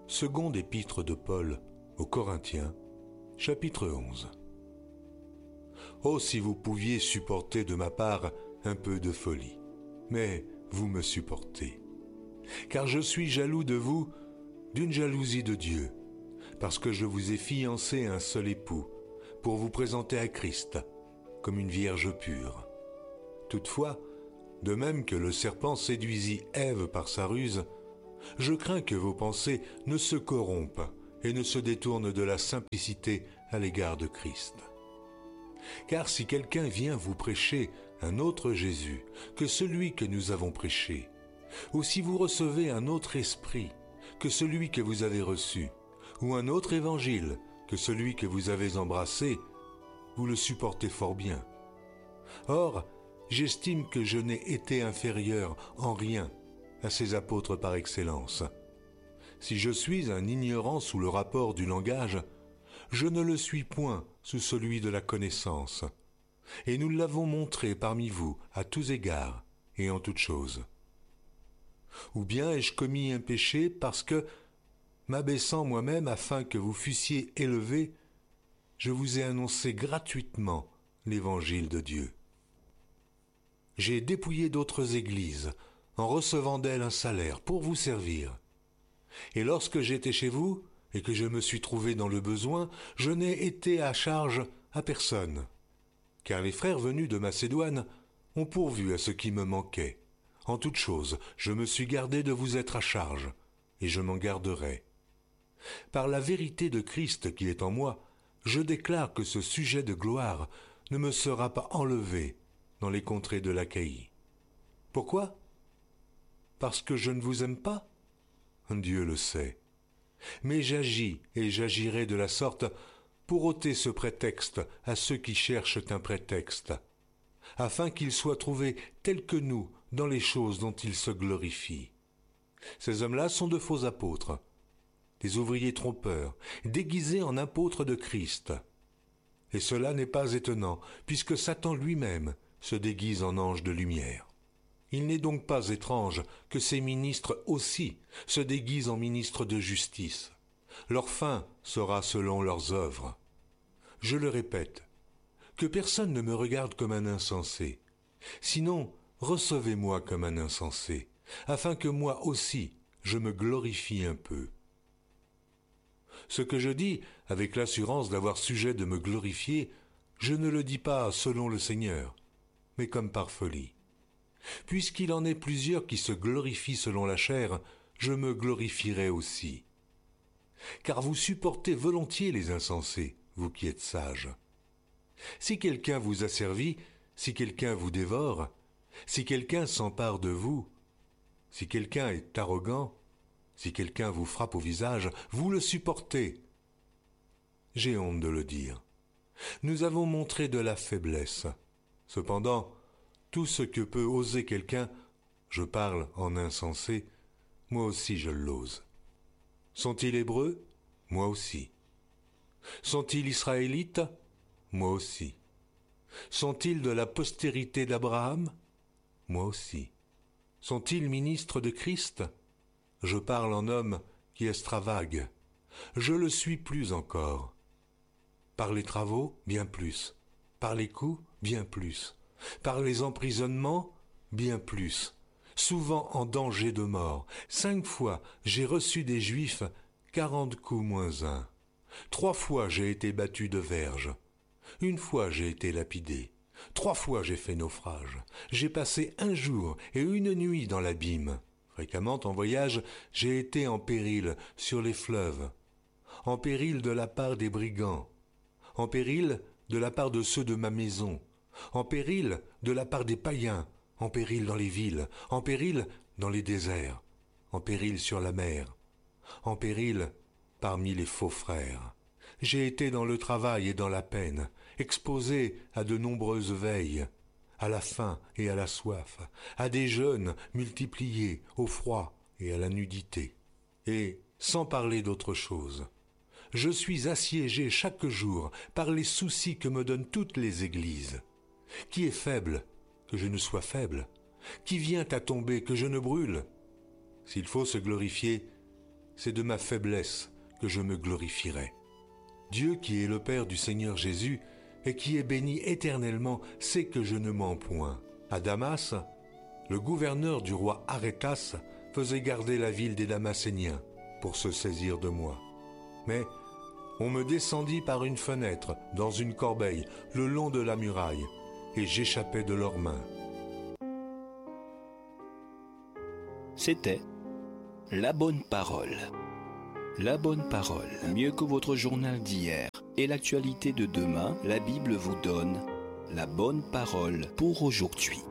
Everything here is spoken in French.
Seconde épître de Paul aux Corinthiens, chapitre 11. Oh, si vous pouviez supporter de ma part un peu de folie, mais vous me supportez. Car je suis jaloux de vous d'une jalousie de Dieu, parce que je vous ai fiancé à un seul époux, pour vous présenter à Christ, comme une vierge pure. Toutefois, de même que le serpent séduisit Ève par sa ruse, je crains que vos pensées ne se corrompent et ne se détournent de la simplicité à l'égard de Christ. Car si quelqu'un vient vous prêcher un autre Jésus que celui que nous avons prêché, ou si vous recevez un autre esprit que celui que vous avez reçu, ou un autre évangile que celui que vous avez embrassé, vous le supportez fort bien. Or, j'estime que je n'ai été inférieur en rien à ces apôtres par excellence. Si je suis un ignorant sous le rapport du langage, je ne le suis point sous celui de la connaissance. Et nous l'avons montré parmi vous à tous égards et en toutes choses. Ou bien ai-je commis un péché parce que, m'abaissant moi-même afin que vous fussiez élevés, je vous ai annoncé gratuitement l'évangile de Dieu. J'ai dépouillé d'autres églises, en recevant d'elles un salaire pour vous servir. Et lorsque j'étais chez vous, et que je me suis trouvé dans le besoin, je n'ai été à charge à personne. Car les frères venus de Macédoine ont pourvu à ce qui me manquait. En toute chose, je me suis gardé de vous être à charge, et je m'en garderai. Par la vérité de Christ qui est en moi, je déclare que ce sujet de gloire ne me sera pas enlevé dans les contrées de l'Achaïe. Pourquoi ? Parce que je ne vous aime pas ? Dieu le sait. Mais j'agis et j'agirai de la sorte pour ôter ce prétexte à ceux qui cherchent un prétexte, afin qu'ils soient trouvés tels que nous dans les choses dont ils se glorifient. Ces hommes-là sont de faux apôtres, des ouvriers trompeurs, déguisés en apôtres de Christ. Et cela n'est pas étonnant, puisque Satan lui-même se déguise en ange de lumière. Il n'est donc pas étrange que ces ministres aussi se déguisent en ministres de justice. Leur fin sera selon leurs œuvres. Je le répète, que personne ne me regarde comme un insensé. Sinon, recevez-moi comme un insensé, afin que moi aussi je me glorifie un peu. Ce que je dis, avec l'assurance d'avoir sujet de me glorifier, je ne le dis pas selon le Seigneur, mais comme par folie. Puisqu'il en est plusieurs qui se glorifient selon la chair, je me glorifierai aussi. Car vous supportez volontiers les insensés, vous qui êtes sages. Si quelqu'un vous asservit, si quelqu'un vous dévore, si quelqu'un s'empare de vous, si quelqu'un est arrogant, si quelqu'un vous frappe au visage, vous le supportez. J'ai honte de le dire. Nous avons montré de la faiblesse. Cependant, tout ce que peut oser quelqu'un, je parle en insensé, moi aussi je l'ose. Sont-ils hébreux ? Moi aussi. Sont-ils israélites ? Moi aussi. Sont-ils de la postérité d'Abraham ? Moi aussi. Sont-ils ministres de Christ ? Je parle en homme qui extravague. Je le suis plus encore. Par les travaux, bien plus. Par les coups, bien plus. Par les emprisonnements, bien plus. Souvent en danger de mort. 5 fois, j'ai reçu des Juifs 40 coups moins 1. 3 fois, j'ai été battu de verge. 1 fois, j'ai été lapidé. 3 fois, j'ai fait naufrage. J'ai passé 1 jour et 1 nuit dans l'abîme. Fréquemment, en voyage, j'ai été en péril sur les fleuves. En péril de la part des brigands. En péril de la part de ceux de ma maison. En péril de la part des païens, en péril dans les villes, en péril dans les déserts, en péril sur la mer, en péril parmi les faux frères. J'ai été dans le travail et dans la peine, exposé à de nombreuses veilles, à la faim et à la soif, à des jeûnes multipliés, au froid et à la nudité. Et, sans parler d'autre chose, je suis assiégé chaque jour par les soucis que me donnent toutes les églises. Qui est faible, que je ne sois faible? Qui vient à tomber, que je ne brûle? S'il faut se glorifier, c'est de ma faiblesse que je me glorifierai. Dieu qui est le Père du Seigneur Jésus et qui est béni éternellement sait que je ne mens point. À Damas, le gouverneur du roi Arétas faisait garder la ville des Damascéniens pour se saisir de moi. Mais on me descendit par une fenêtre dans une corbeille le long de la muraille et j'échappais de leurs mains. C'était La Bonne Parole. La Bonne Parole, mieux que votre journal d'hier et l'actualité de demain, la Bible vous donne la bonne parole pour aujourd'hui.